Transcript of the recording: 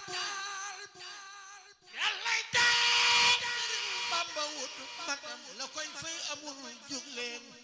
yàlla jaay Bamba wut magam la koy fay amul jóg leen